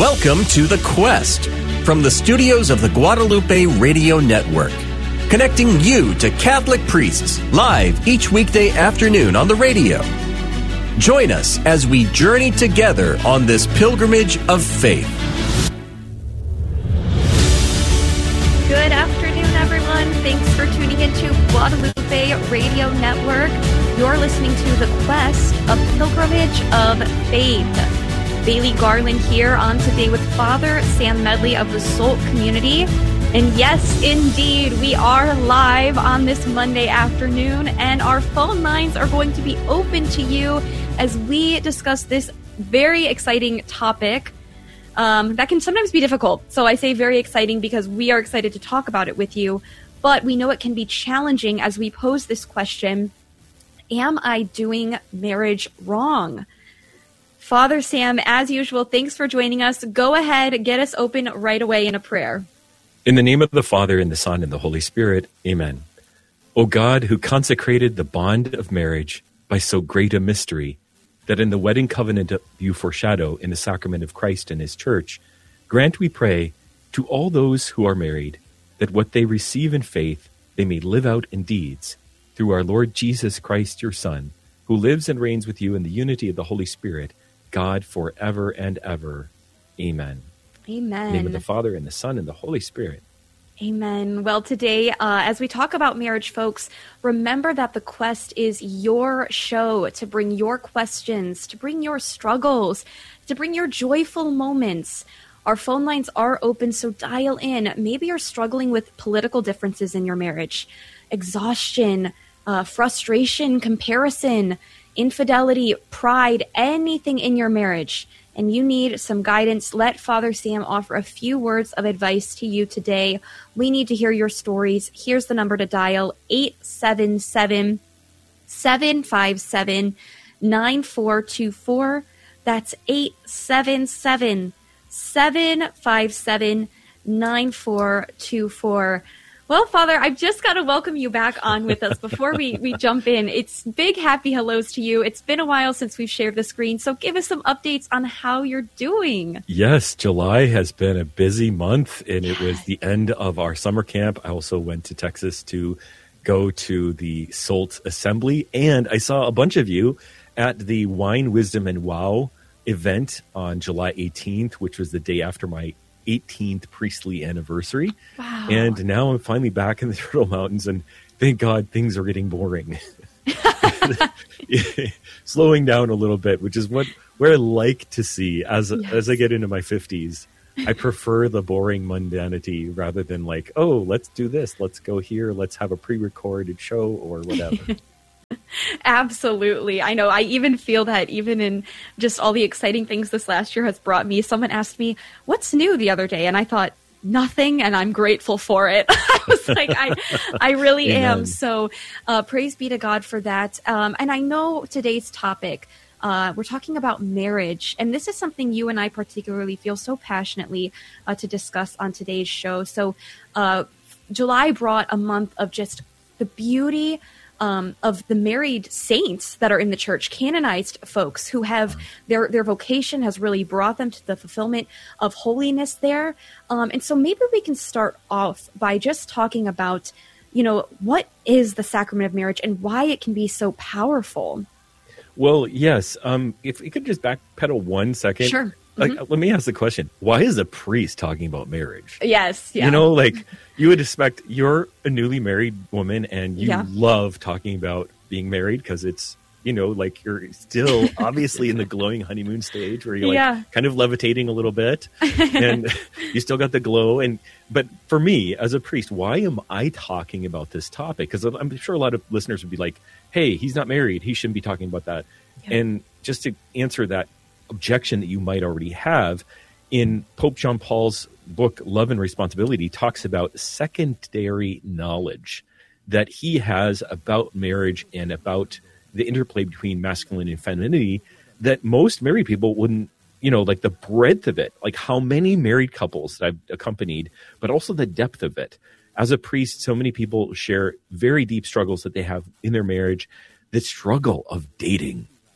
Welcome to The Quest from the studios of the Guadalupe Radio Network, connecting you to Catholic priests live each weekday afternoon on the radio. Join us as we journey together on this pilgrimage of faith. Good afternoon, everyone. Thanks for tuning into Guadalupe Radio Network. You're listening to The Quest, a pilgrimage of faith. Bailey Garland here on Today with Father Sam Medley of the SOLT community. And yes, indeed, we are live on this Monday afternoon, and our phone lines are going to be open to you as we discuss this very exciting topic that can sometimes be difficult. So I say very exciting because we are excited to talk about it with you, but we know it can be challenging as we pose this question: am I doing marriage wrong? Father Sam, as usual, thanks for joining us. Go ahead, get us open right away in a prayer. In the name of the Father, and the Son, and the Holy Spirit, amen. O God, who consecrated the bond of marriage by so great a mystery, that in the wedding covenant you foreshadow in the sacrament of Christ and his church, grant, we pray, to all those who are married, that what they receive in faith they may live out in deeds, through our Lord Jesus Christ, your Son, who lives and reigns with you in the unity of the Holy Spirit, God, forever and ever. Amen. Amen. In the name of the Father, and the Son, and the Holy Spirit. Amen. Well, today, as we talk about marriage, folks, remember that The Quest is your show to bring your questions, to bring your struggles, to bring your joyful moments. Our phone lines are open, so dial in. Maybe you're struggling with political differences in your marriage, exhaustion, frustration, comparison, infidelity, pride, anything in your marriage, and you need some guidance. Let Father Sam offer a few words of advice to you today. We need to hear your stories. Here's the number to dial: 877-757-9424. That's 877-757-9424. Well, Father, I've just got to welcome you back on with us before we jump in. It's big happy hellos to you. It's been a while since we've shared the screen, so give us some updates on how you're doing. Yes, July has been a busy month, and it was the end of our summer camp. I also went to Texas to go to the SOLT Assembly, and I saw a bunch of you at the Wine, Wisdom, and Wow event on July 18th, which was the day after my 18th priestly anniversary. Wow. And now I'm finally back in the Turtle Mountains, and thank God things are getting boring. Slowing down a little bit, which is where I like to see as I get into my 50s. I prefer the boring mundanity rather than like, oh, let's do this, let's go here, let's have a pre-recorded show or whatever. Absolutely. I know. I even feel that even in just all the exciting things this last year has brought me. Someone asked me, what's new the other day? And I thought, nothing, and I'm grateful for it. I was like, I really am. So praise be to God for that. And I know today's topic, we're talking about marriage, and this is something you and I particularly feel so passionately to discuss on today's show. So July brought a month of just the beauty of the married saints that are in the church, canonized folks who have their vocation has really brought them to the fulfillment of holiness there. And so maybe we can start off by just talking about, what is the sacrament of marriage and why it can be so powerful. Well, yes. If we could just backpedal 1 second. Sure. Let me ask the question: why is a priest talking about marriage? Yes, yeah. You would expect you're a newly married woman and you love talking about being married because it's, you're still obviously in the glowing honeymoon stage where you're kind of levitating a little bit and you still got the glow. But for me as a priest, why am I talking about this topic? Because I'm sure a lot of listeners would be like, hey, he's not married, he shouldn't be talking about that. Yeah. And just to answer that objection that you might already have, in Pope John Paul's book, Love and Responsibility, talks about secondary knowledge that he has about marriage and about the interplay between masculine and femininity that most married people wouldn't, like the breadth of it, like how many married couples that I've accompanied, but also the depth of it. As a priest, so many people share very deep struggles that they have in their marriage, the struggle of dating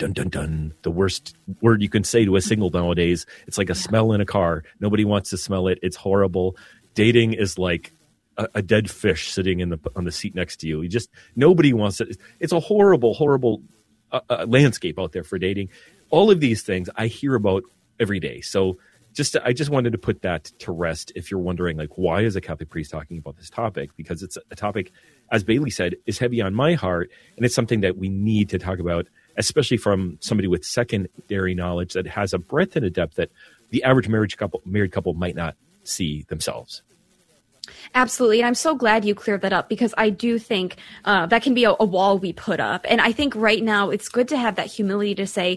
dun, dun, dun, the worst word you can say to a single nowadays. It's like a smell in a car. Nobody wants to smell it. It's horrible. Dating is like a dead fish sitting on the seat next to you. Nobody wants it. It's a horrible landscape out there for dating. All of these things I hear about every day. So I just wanted to put that to rest. If you're wondering, like, why is a Catholic priest talking about this topic? Because it's a topic, as Bailey said, is heavy on my heart. And it's something that we need to talk about, especially from somebody with secondary knowledge that has a breadth and a depth that the average married couple might not see themselves. Absolutely. And I'm so glad you cleared that up, because I do think that can be a wall we put up. And I think right now it's good to have that humility to say,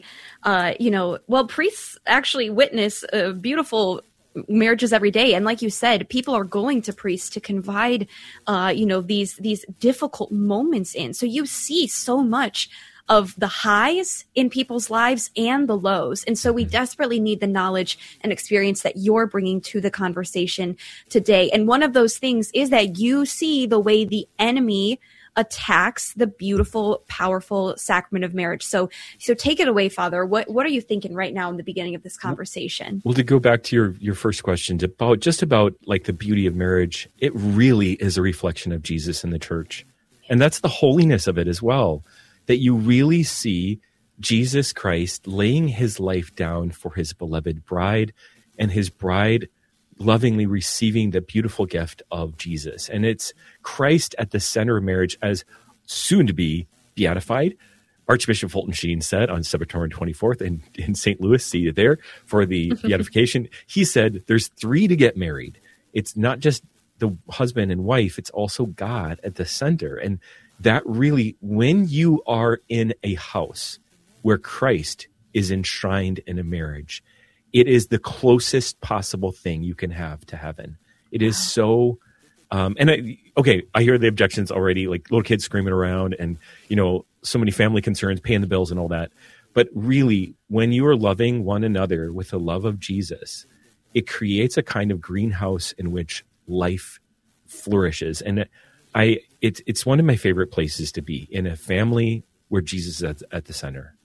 priests actually witness beautiful marriages every day. And like you said, people are going to priests to confide, these difficult moments in. So you see so much of the highs in people's lives and the lows. And so we desperately need the knowledge and experience that you're bringing to the conversation today. And one of those things is that you see the way the enemy attacks the beautiful, powerful sacrament of marriage. So take it away, Father. What are you thinking right now in the beginning of this conversation? Well, to go back to your first question about like the beauty of marriage, it really is a reflection of Jesus and the church. And that's the holiness of it as well. That you really see Jesus Christ laying his life down for his beloved bride, and his bride lovingly receiving the beautiful gift of Jesus. And it's Christ at the center of marriage, as soon to be beatified. Archbishop Fulton Sheen said on September 24th in St. Louis, see it there for the beatification. He said, there's 3 to get married. It's not just the husband and wife, it's also God at the center. And that really, when you are in a house where Christ is enshrined in a marriage, it is the closest possible thing you can have to heaven. It is so, I hear the objections already, like little kids screaming around and, so many family concerns, paying the bills and all that. But really, when you are loving one another with the love of Jesus, it creates a kind of greenhouse in which life flourishes. And it's one of my favorite places to be, in a family where Jesus is at the center.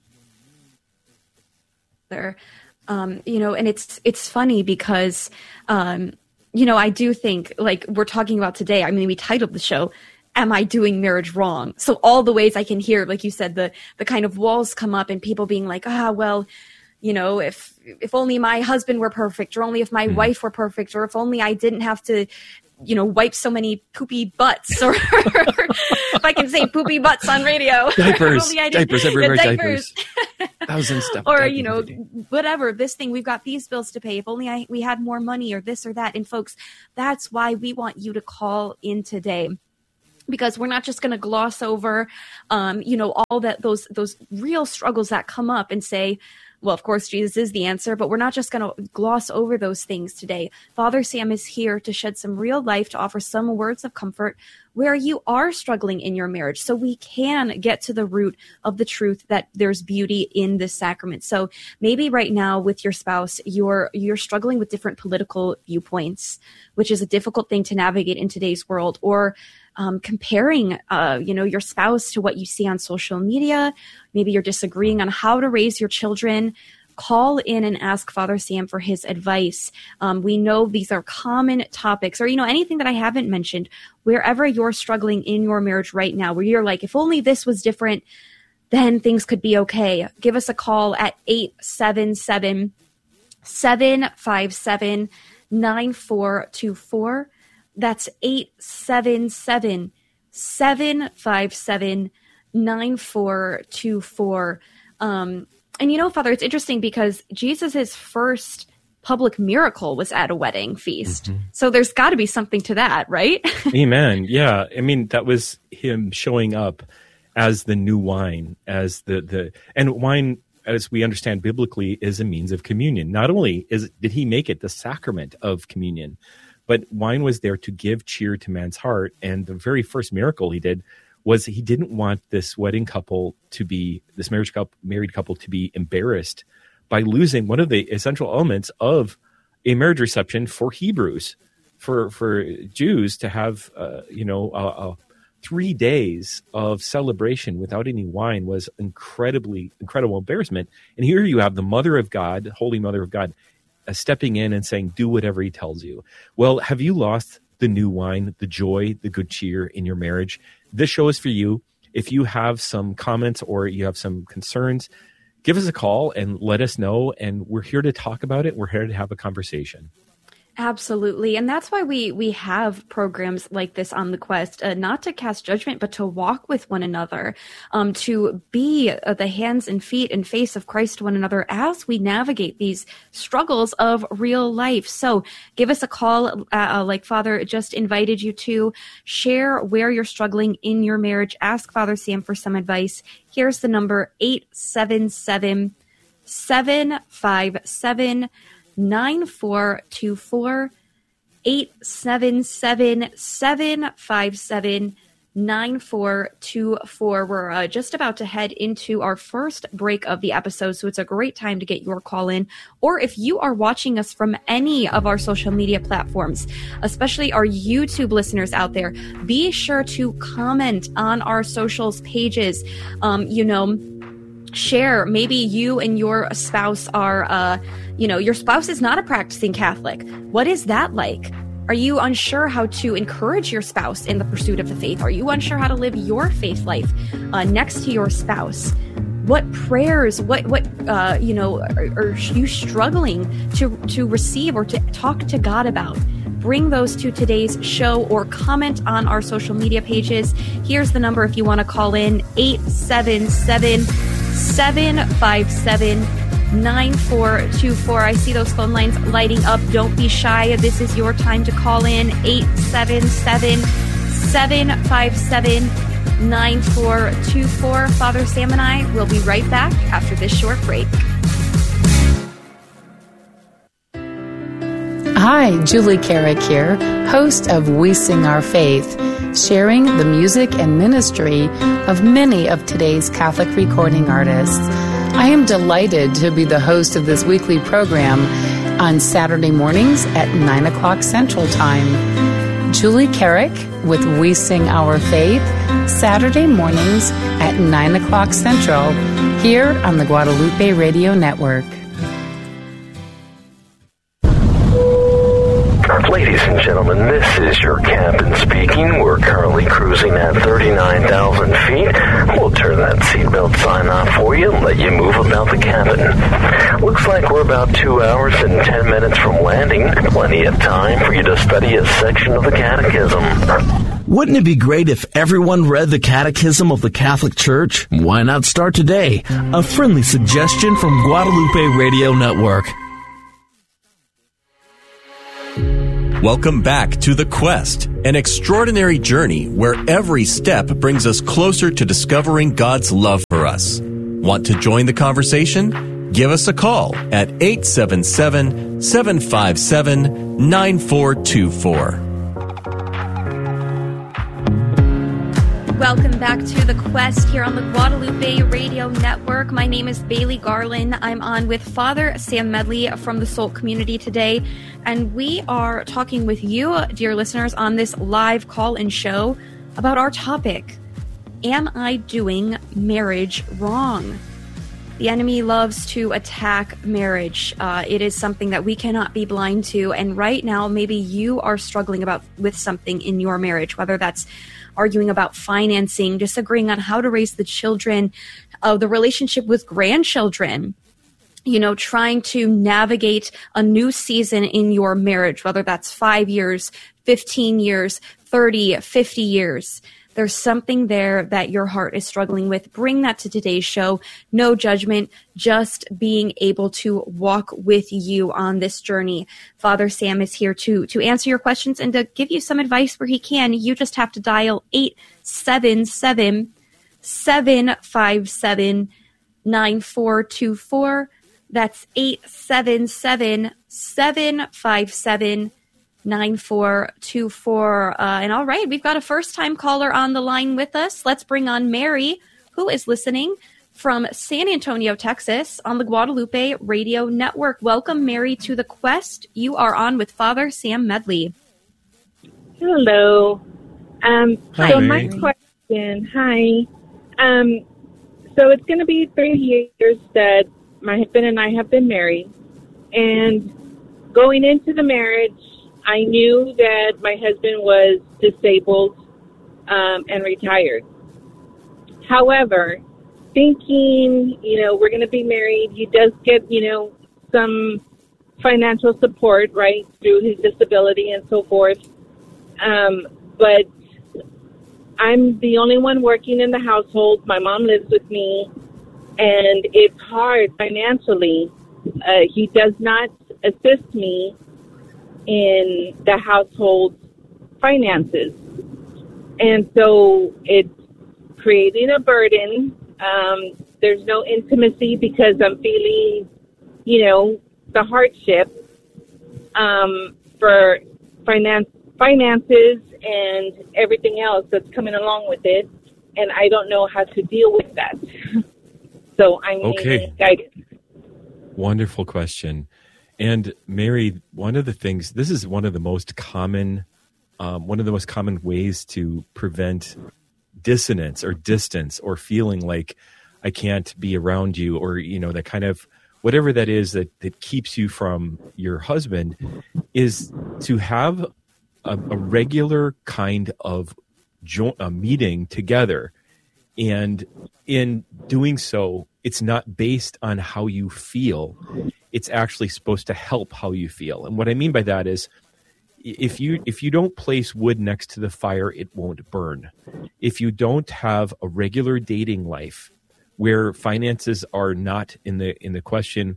There, and it's funny because, I do think, like we're talking about today, I mean, we titled the show, Am I Doing Marriage Wrong? So all the ways I can hear, like you said, the kind of walls come up and people being like, if only my husband were perfect, or only if my wife were perfect, or if only I didn't have to, wipe so many poopy butts, or if I can say poopy butts on radio. Diapers everywhere, diapers. Thousands of or, whatever, this thing, we've got these bills to pay. If only we had more money, or this or that. And folks, that's why we want you to call in today. Because we're not just going to gloss over, all those real struggles that come up and say, well, of course, Jesus is the answer, but we're not just going to gloss over those things today. Father Sam is here to shed some real life, to offer some words of comfort where you are struggling in your marriage, so we can get to the root of the truth that there's beauty in this sacrament. So maybe right now with your spouse, you're struggling with different political viewpoints, which is a difficult thing to navigate in today's world, or comparing, your spouse to what you see on social media. Maybe you're disagreeing on how to raise your children. Call in and ask Father Sam for his advice. We know these are common topics, or, anything that I haven't mentioned, wherever you're struggling in your marriage right now, where you're like, if only this was different, then things could be okay. Give us a call at 877-757-9424. That's 877-757-9424. And Father, it's interesting because Jesus' first public miracle was at a wedding feast. Mm-hmm. So there's got to be something to that, right? Amen. Yeah. I mean, that was him showing up as the new wine, as and wine, as we understand biblically, is a means of communion. Not only did he make it the sacrament of communion, but wine was there to give cheer to man's heart. And the very first miracle he did was he didn't want this married couple to be embarrassed by losing one of the essential elements of a marriage reception for Hebrews, for Jews to have, a 3 days of celebration without any wine was incredible embarrassment. And here you have the Mother of God, Holy Mother of God, stepping in and saying, do whatever he tells you. Well, have you lost the new wine, the joy, the good cheer in your marriage? This show is for you. If you have some comments or you have some concerns, give us a call and let us know. And we're here to talk about it. We're here to have a conversation. Absolutely. And that's why we have programs like this on The Quest, not to cast judgment, but to walk with one another, to be the hands and feet and face of Christ to one another as we navigate these struggles of real life. So give us a call, like Father just invited you to. Share where you're struggling in your marriage. Ask Father Sam for some advice. Here's the number, 877-757-9424, 877-757-9424. We're just about to head into our first break of the episode, so it's a great time to get your call in. Or if you are watching us from any of our social media platforms, especially our YouTube listeners out there, be sure to comment on our socials pages. Share. Maybe you and your spouse are, your spouse is not a practicing Catholic. What is that like? Are you unsure how to encourage your spouse in the pursuit of the faith? Are you unsure how to live your faith life next to your spouse? What prayers, are you struggling to receive or to talk to God about? Bring those to today's show or comment on our social media pages. Here's the number if you want to call in, 877-757-9424. I see those phone lines lighting up. Don't be shy. This is your time to call in, 877-757-9424. Father Sam and I will be right back after this short break. Hi, Julie Carrick here, host of We Sing Our Faith, sharing the music and ministry of many of today's Catholic recording artists. I am delighted to be the host of this weekly program on Saturday mornings at 9 o'clock Central Time. Julie Carrick with We Sing Our Faith, Saturday mornings at 9 o'clock Central, here on the Guadalupe Radio Network. Ladies and gentlemen, this is your captain speaking. We're currently cruising at 39,000 feet. We'll turn that seatbelt sign off for you and let you move about the cabin. Looks like we're about 2 hours and 10 minutes from landing. Plenty of time for you to study a section of the Catechism. Wouldn't it be great if everyone read the Catechism of the Catholic Church? Why not start today? A friendly suggestion from Guadalupe Radio Network. Welcome back to The Quest, an extraordinary journey where every step brings us closer to discovering God's love for us. Want to join the conversation? Give us a call at 877-757-9424. Welcome back to The Quest here on the Guadalupe Radio Network. My name is Bailey Garland. I'm on with Father Sam Medley from the Soul community today, and we are talking with you, dear listeners, on this live call-in show about our topic, Am I Doing Marriage Wrong? The enemy loves to attack marriage. It is something that we cannot be blind to, and right now maybe you are struggling with something in your marriage, whether that's arguing about financing, disagreeing on how to raise the children, the relationship with grandchildren, trying to navigate a new season in your marriage, whether that's 5 years, 15 years, 30, 50 years. There's something there that your heart is struggling with. Bring that to today's show. No judgment, just being able to walk with you on this journey. Father Sam is here to answer your questions and to give you some advice where he can. You just have to dial 877-757-9424. That's 877-757-9424. And all right, we've got a first-time caller on the line with us. Let's bring on Mary, who is listening from San Antonio, Texas, on the Guadalupe Radio Network. Welcome, Mary, to The Quest. You are on with Father Sam Medley. Hello. Hi, so Mary. my question, so it's going to be 3 years that my husband and I have been married, and going into the marriage, I knew that my husband was disabled and retired. However, thinking, we're going to be married, he does get, some financial support, right, through his disability and so forth. But I'm the only one working in the household. My mom lives with me, and it's hard financially. He does not assist me in the household finances. And so it's creating a burden. There's no intimacy because I'm feeling, the hardship for finances and everything else that's coming along with it. And I don't know how to deal with that. So I'm needing guidance. Wonderful question. And Mary, one of the things, this is one of the most common ways to prevent dissonance or distance or feeling like I can't be around you, or, that kind of, whatever that is that keeps you from your husband, is to have a regular kind of meeting together. And in doing so, it's not based on how you feel. It's actually supposed to help how you feel. And what I mean by that is, if you don't place wood next to the fire, it won't burn. If you don't have a regular dating life where finances are not in the question,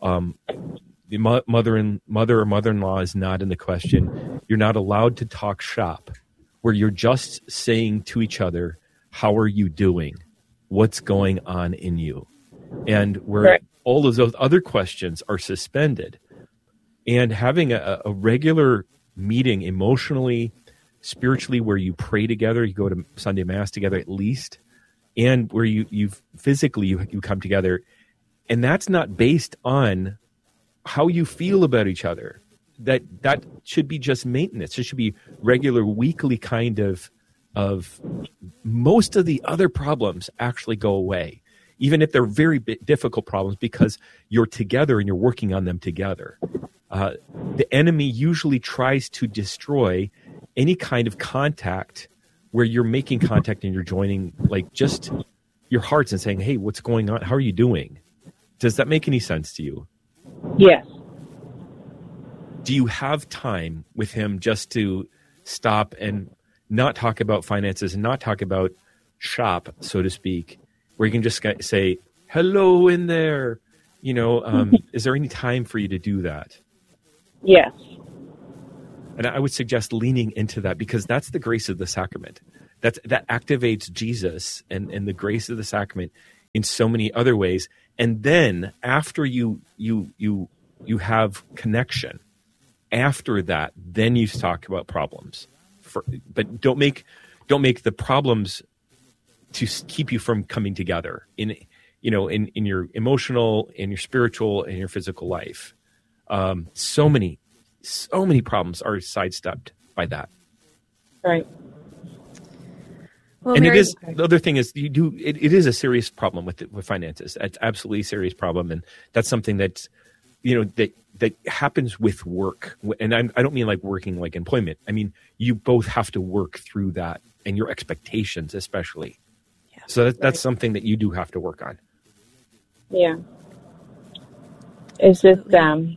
the mother or mother-in-law is not in the question, you're not allowed to talk shop, where you're just saying to each other, how are you doing? What's going on in you? And where all of those other questions are suspended. And having a regular meeting emotionally, spiritually, where you pray together, you go to Sunday Mass together at least, and where you physically you come together, and that's not based on how you feel about each other. That should be just maintenance. It should be regular weekly kind of most of the other problems actually go away, even if they're very difficult problems, because you're together and you're working on them together. The enemy usually tries to destroy any kind of contact where you're making contact and you're joining, like, just your hearts and saying, hey, what's going on? How are you doing? Does that make any sense to you? Yes. Do you have time with him just to stop and not talk about finances and not talk about shop, so to speak, where you can just say, hello in there? Is there any time for you to do that? Yes. And I would suggest leaning into that, because that's the grace of the sacrament. That activates Jesus and the grace of the sacrament in so many other ways. And then after you have connection, after that, then you talk about problems. But don't make the problems to keep you from coming together in your emotional, in your spiritual, and your physical life. So many problems are sidestepped by that. Right. Well, and it is, the other thing is it is a serious problem with finances. It's absolutely a serious problem. And that's something that's, that happens with work. And I don't mean like working like employment. I mean, you both have to work through that, and your expectations especially. Yeah. So that's something that you do have to work on. Yeah. It's just,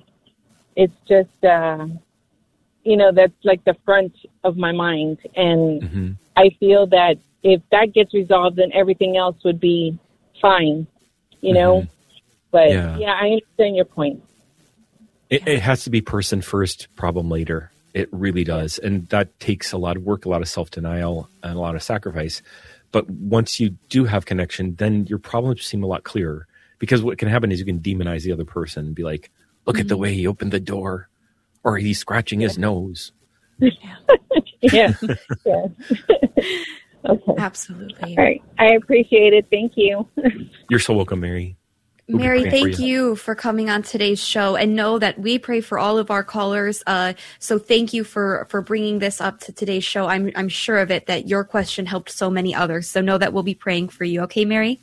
that's like the front of my mind. And I feel that if that gets resolved, then everything else would be fine, But I understand your point. It has to be person first, problem later. It really does. And that takes a lot of work, a lot of self-denial, and a lot of sacrifice. But once you do have connection, then your problems seem a lot clearer. Because what can happen is you can demonize the other person and be like, look at the way he opened the door, or he's scratching his nose. Yeah. Okay. Absolutely. All right. I appreciate it. Thank you. You're so welcome, Mary. Mary, thank you for coming on today's show, and know that we pray for all of our callers. So thank you for bringing this up to today's show. I'm sure of it that your question helped so many others. So know that we'll be praying for you. Okay, Mary?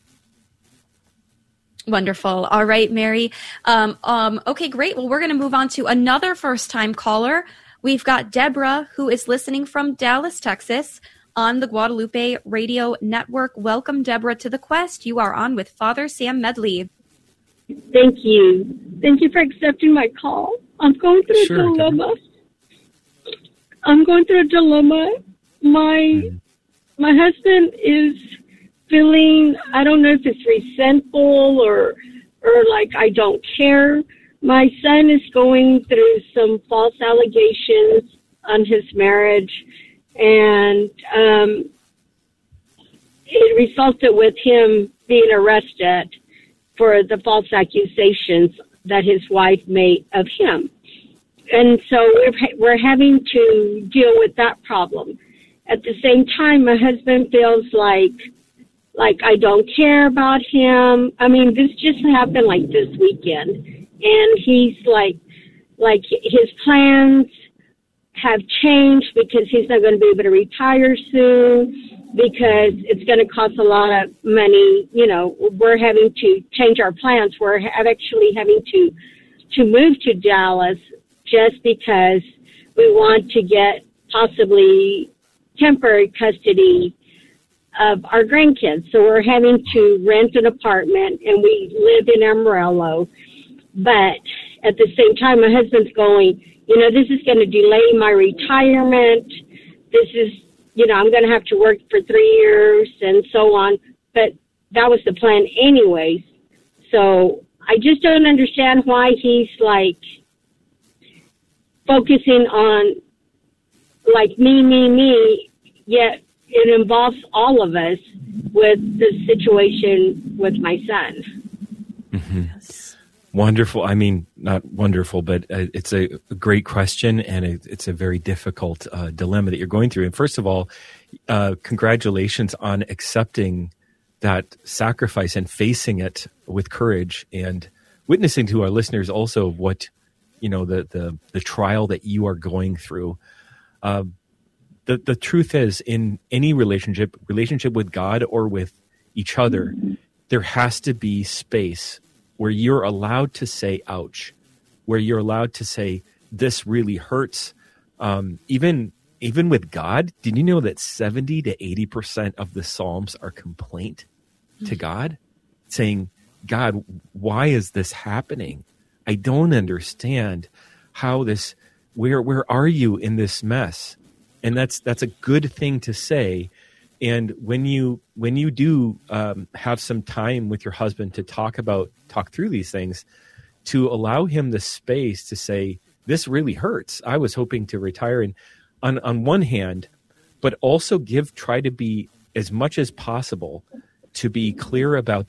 Wonderful. All right, Mary. Okay, great. Well, we're going to move on to another first-time caller. We've got Deborah, who is listening from Dallas, Texas, on the Guadalupe Radio Network. Welcome, Deborah, to The Quest. You are on with Father Sam Medley. Thank you. Thank you for accepting my call. I'm going through a dilemma. My husband is feeling, I don't know if it's resentful or like I don't care. My son is going through some false allegations on his marriage, and it resulted with him being arrested for the false accusations that his wife made of him. And so we're having to deal with that problem. At the same time, my husband feels like I don't care about him. I mean, this just happened like this weekend. And he's like his plans have changed because he's not going to be able to retire soon because it's going to cost a lot of money. You know, we're having to change our plans. We're actually having to move to Dallas just because we want to get possibly temporary custody of our grandkids. So we're having to rent an apartment, and we live in Amarillo. But at the same time, my husband's going, you know, this is going to delay my retirement. This is, you know, I'm going to have to work for 3 years and so on. But that was the plan anyways. So I just don't understand why he's like focusing on like me, yet it involves all of us with the situation with my son. Mm-hmm. Yes. Wonderful. I mean, not wonderful, but it's a great question, and it's a very difficult dilemma that you're going through. And first of all, congratulations on accepting that sacrifice and facing it with courage, and witnessing to our listeners also what, you know, the trial that you are going through. The truth is, in any relationship with God or with each other, there has to be space where you're allowed to say, ouch, where you're allowed to say, this really hurts. Even with God, did you know that 70 to 80% of the Psalms are complaint to God? Saying, God, why is this happening? I don't understand how this, where are you in this mess? And that's a good thing to say. And when you do have some time with your husband to talk through these things, to allow him the space to say, this really hurts. I was hoping to retire. And on one hand, but also try to be as much as possible to be clear about